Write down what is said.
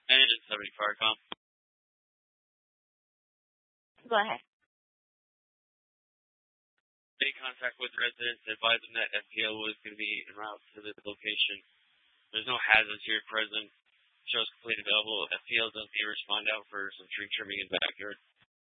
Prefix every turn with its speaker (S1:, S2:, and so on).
S1: Engine 70 Firecom.
S2: Go ahead.
S1: Made contact with residents, advised them that FPL was going to be en route to the location. There's no hazards here present. Show's completely available. FPL does need to respond out for some tree trimming in the backyard.